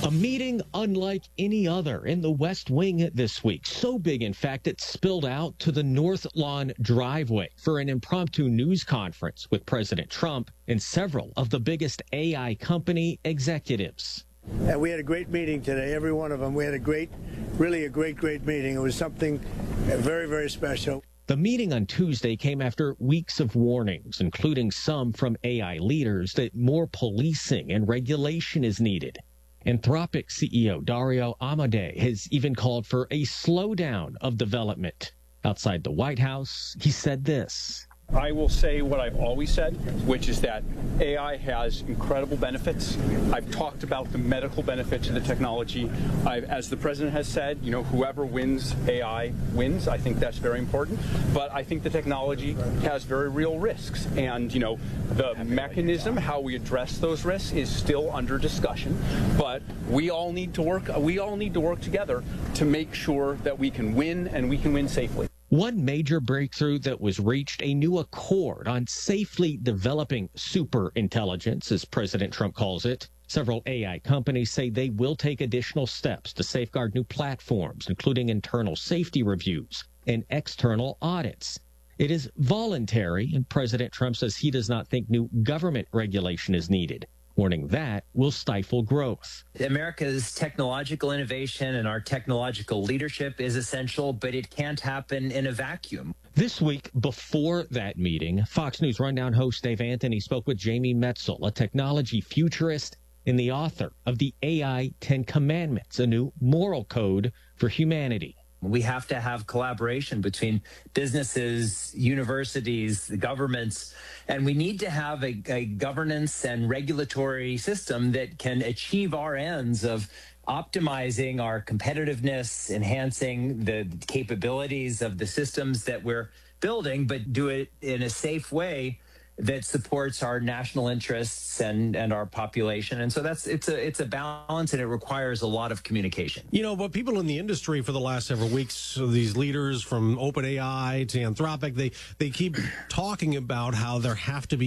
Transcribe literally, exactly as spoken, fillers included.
A meeting unlike any other in the West Wing this week. So big, in fact, it spilled out to the North Lawn driveway for an impromptu news conference with President Trump and several of the biggest A I company executives. And we had a great meeting today, every one of them. We had a great, really a great, great meeting. It was something very, very special. The meeting on Tuesday came after weeks of warnings, including some from A I leaders, that more policing and regulation is needed. Anthropic C E O Dario Amodei has even called for a slowdown of development. Outside the White House, he said this. I will say what I've always said, which is that A I has incredible benefits. I've talked about the medical benefits of the technology. I've, as the president has said, you know, whoever wins A I wins. I think that's very important. But I think the technology has very real risks. And, you know, the mechanism, how we address those risks is still under discussion. But we all need to work, we all need to work together to make sure that we can win and we can win safely. One major breakthrough that was reached, a new accord on safely developing super intelligence, as President Trump calls it. Several A I companies say they will take additional steps to safeguard new platforms, including internal safety reviews and external audits. It is voluntary, and President Trump says he does not think new government regulation is needed, warning that will stifle growth. America's technological innovation and our technological leadership is essential, but it can't happen in a vacuum. This week, before that meeting, Fox News Rundown host Dave Anthony spoke with Jamie Metzl, a technology futurist and the author of the A I Ten Commandments, a new moral code for humanity. We have to have collaboration between businesses, universities, the governments, and we need to have a, a governance and regulatory system that can achieve our ends of optimizing our competitiveness, enhancing the capabilities of the systems that we're building, but do it in a safe way that supports our national interests and, and our population. And so that's it's a it's a balance, and it requires a lot of communication. You know, but people in the industry for the last several weeks, so these leaders from OpenAI to Anthropic, they they keep talking about how there have to be